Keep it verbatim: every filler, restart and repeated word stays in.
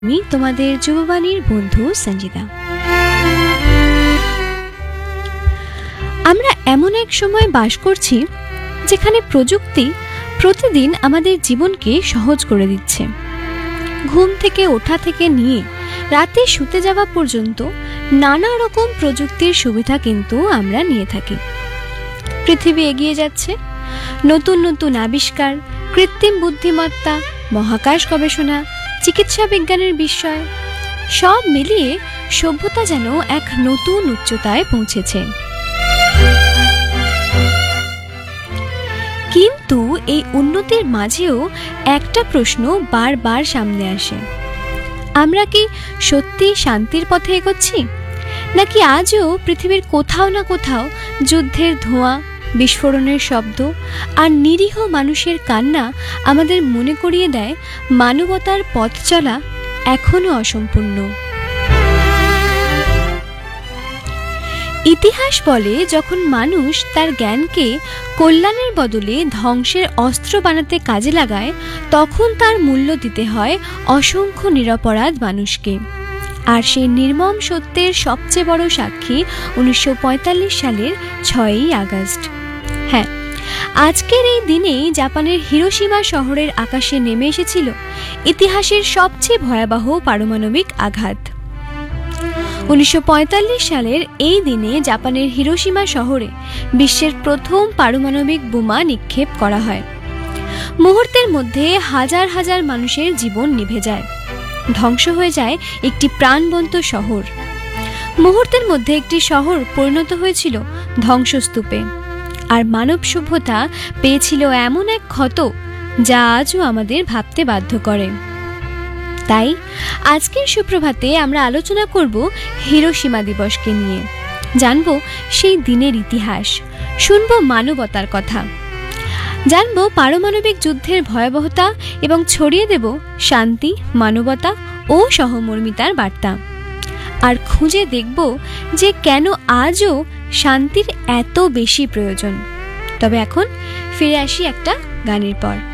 আমি তোমাদের যুববাণীর বন্ধু সঞ্জিতা। আমরা এমন এক সময় বাস করছি যেখানে প্রযুক্তি প্রতিদিন আমাদের জীবনকে সহজ করে দিচ্ছে। ঘুম থেকে ওঠা থেকে নিয়ে রাতে শুতে যাওয়া পর্যন্ত নানা রকম প্রযুক্তির সুবিধা কিন্তু আমরা নিয়ে থাকি। পৃথিবী এগিয়ে যাচ্ছে, নতুন নতুন আবিষ্কার, কৃত্রিম বুদ্ধিমত্তা, মহাকাশ গবেষণা, চিকিৎসা বিজ্ঞানের বিষয় সব মিলিয়ে সভ্যতা যেন এক নতুন উচ্চতায় পৌঁছেছে। কিন্তু এই উন্নতির মাঝেও একটা প্রশ্ন বারবার সামনে আসে, আমরা কি সত্যি শান্তির পথে এগোচ্ছি, নাকি আজও পৃথিবীর কোথাও না কোথাও যুদ্ধের ধোঁয়া, বিস্ফোরণের শব্দ আর নিরীহ মানুষের কান্না আমাদের মনে করিয়ে দেয় মানবতার পথ চলা এখনো অসম্পূর্ণ। ইতিহাস বলে, যখন মানুষ তার জ্ঞানকে কল্যাণের বদলে ধ্বংসের অস্ত্র বানাতে কাজে লাগায়, তখন তার মূল্য দিতে হয় অসংখ্য নিরপরাধ মানুষকে। আর সেই নির্মম সত্যের সবচেয়ে বড় সাক্ষী উনিশশো পঁয়তাল্লিশ সালের ছয়ই আগস্ট। হ্যাঁ, আজকের এই দিনেই জাপানের হিরোশিমা শহরের আকাশে নেমে এসেছিল ইতিহাসের সবচেয়ে ভয়াবহ পারমাণবিক আঘাত। উনিশশো পঁয়তাল্লিশ সালের এই দিনে জাপানের হিরোশিমা শহরে বিশ্বের প্রথম পারমাণবিক বোমা নিক্ষেপ করা হয়। মুহূর্তের মধ্যে হাজার হাজার মানুষের জীবন নিভে যায়, ধ্বংস হয়ে যায় একটি প্রাণবন্ত শহর। মুহূর্তের মধ্যে একটি শহর পরিণত হয়েছিল ধ্বংসস্তূপে, আর মানব সভ্যতা পেয়েছিল এমন এক ক্ষত যা আজও আমাদের ভাবতে বাধ্য করে। তাই আজকের সুপ্রভাতে আমরা আলোচনা করব হিরোশিমা দিবসকে নিয়ে, জানব সেই দিনের ইতিহাস, শুনব মানবতার কথা, জানব পারমাণবিক যুদ্ধের ভয়াবহতা এবং ছড়িয়ে দেব শান্তি, মানবতা ও সহমর্মিতার বার্তা। আর খুঁজে দেখব যে কেন আজও শান্তির এত বেশি প্রয়োজন। তবে এখন ফিরে আসি একটা গানের পর।